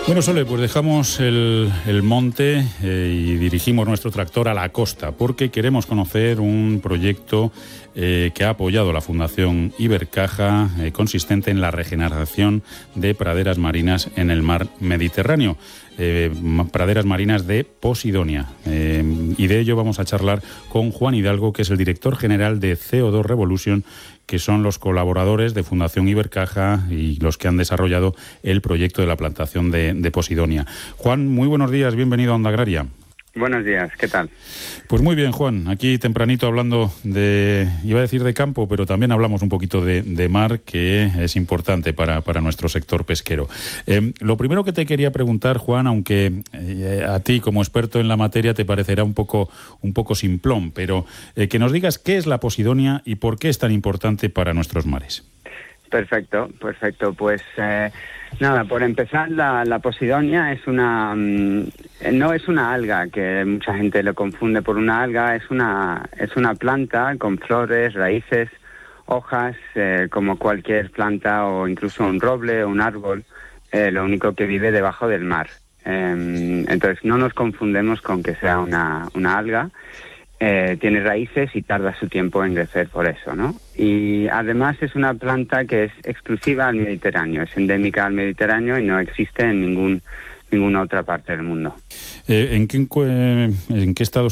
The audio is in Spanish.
Bueno, Sole, pues dejamos el monte y dirigimos nuestro tractor a la costa porque queremos conocer un proyecto que ha apoyado la Fundación Ibercaja, consistente en la regeneración de praderas marinas en el mar Mediterráneo. Praderas marinas de Posidonia. Y de ello vamos a charlar con Juan Hidalgo, que es el director general de CO2 Revolution, que son los colaboradores de Fundación Ibercaja y los que han desarrollado el proyecto de la plantación de Posidonia. Juan, muy buenos días, bienvenido a Onda Agraria. Buenos días, ¿qué tal? Pues muy bien, Juan, aquí tempranito hablando iba a decir de campo, pero también hablamos un poquito de mar, que es importante para nuestro sector pesquero. Lo primero que te quería preguntar, Juan, aunque a ti como experto en la materia te parecerá un poco simplón, pero que nos digas qué es la Posidonia y por qué es tan importante para nuestros mares. Perfecto. Pues nada, por empezar, la Posidonia es no es una alga, que mucha gente lo confunde por una alga. Es una planta con flores, raíces, hojas, como cualquier planta o incluso un roble o un árbol, lo único que vive debajo del mar. Entonces no nos confundemos con que sea una alga. Tiene raíces y tarda su tiempo en crecer por eso, ¿no? Y además es una planta que es exclusiva al Mediterráneo, es endémica al Mediterráneo y no existe en ninguna otra parte del mundo. ¿En qué estado